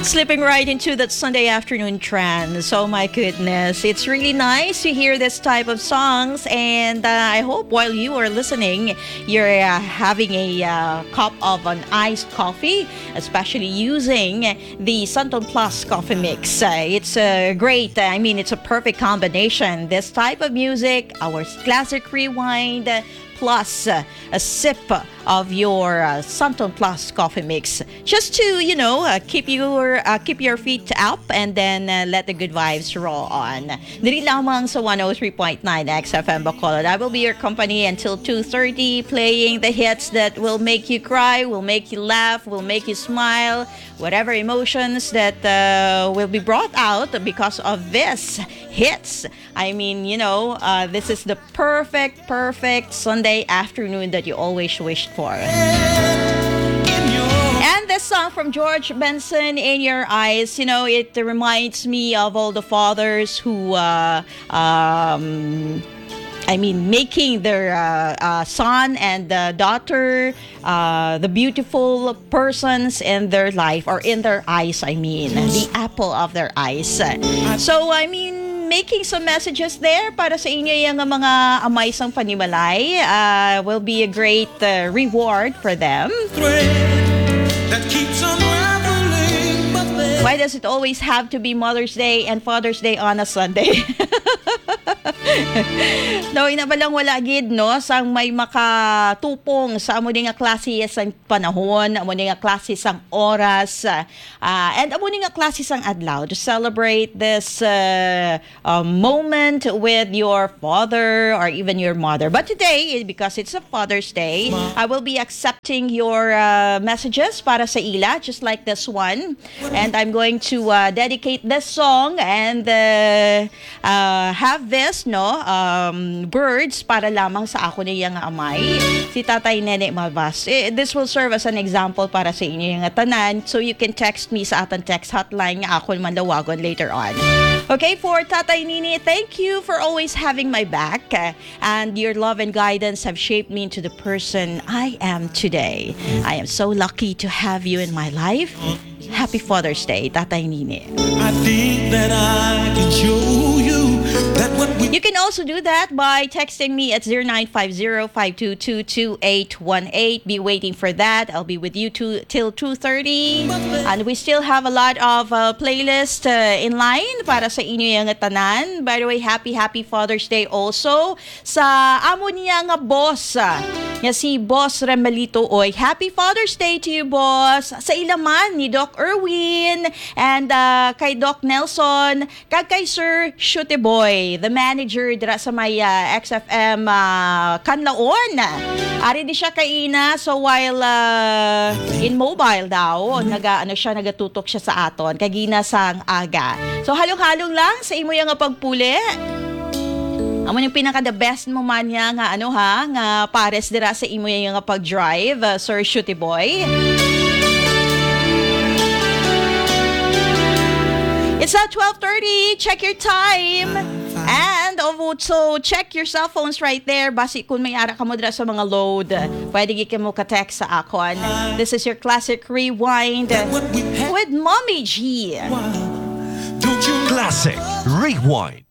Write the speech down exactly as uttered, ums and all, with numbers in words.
Slipping right into that Sunday afternoon trance. Oh my goodness. It's really nice to hear this type of songs. And uh, I hope while you are listening, you're uh, having a uh, cup of an iced coffee, especially using the Santon Plus coffee mix. Uh, it's a uh, great, I mean, it's a perfect combination. This type of music, our classic rewind, plus uh, a sip of your uh, Santon Plus coffee mix, just to, you know, uh, keep your uh, keep your feet up and then uh, let the good vibes roll on. Dili lamang sa one oh three point nine X F M Bacolod. I will be your company until two thirty, playing the hits that will make you cry, will make you laugh, will make you smile, whatever emotions that uh, will be brought out because of this hits. I mean, you know, uh, this is the perfect, perfect Sunday afternoon that you always wished for. And this song from George Benson, In Your Eyes, you know, it reminds me of all the fathers who, uh, um, I mean, making their uh, uh, son and uh, daughter uh, the beautiful persons in their life, or in their eyes, I mean, the apple of their eyes. So, I mean, making some messages there para sa inyo yung mga amay sang panimalay uh, will be a great uh, reward for them. Why does it always have to be Mother's Day and Father's Day on a Sunday? No, inabalang wala gid no sang may makatupong sa amo nga klase sang panahon, amo nga klase sang oras, uh, and amo nga klase sang adlaw to celebrate this uh, uh, moment with your father or even your mother. But today, because it's a Father's Day, I will be accepting your uh, messages para sa ila, just like this one, and I'm going to uh, dedicate this song and uh, uh, have this no um, words para lamang sa ako niya nga amay, si Tatay Nene Malvas. Eh, this will serve as an example para sa inyo nga tanan, so you can text me sa atang text hotline nga ako manlawagon later on. Okay, for Tatay Nini, thank you for always having my back, uh, and your love and guidance have shaped me into the person I am today. I am so lucky to have you in my life. Happy Father's Day, Tatay Nini. I think that I can show you that what we... You can also do that by texting me at zero nine five zero, five two two, two eight one eight. Be waiting for that. I'll be with you to, till two thirty. And we still have a lot of uh, playlist uh, in line para sa inyo yung tanan. By the way, happy, happy Father's Day also sa amo niya nga boss. Nga si Boss Remelito Oy. Happy Father's Day to you, boss. Sa ilaman ni Doc Erwin and uh, kay Doc Nelson, kag kay Sir Shute Boy, the manager dira sa may uh, X F M uh, Kanlaon. Ari di siya kaina, so while uh, in mobile daw, naga ano siya nagatutok siya sa aton kagina sang aga. So halong-halong lang sa imo yang pagpuli. Amo yung pinaka the best mo man niya nga ano ha, nga pares dira sa imo yung nga pag-drive, uh, Sir Shooty Boy. It's at twelve thirty. Check your time. And also, check your cell phones right there. Basi kung may ara ka mo dira sa mga load, pwede gikin mo ka-text sa akon. This is your classic rewind with Mommy G. Classic Rewind.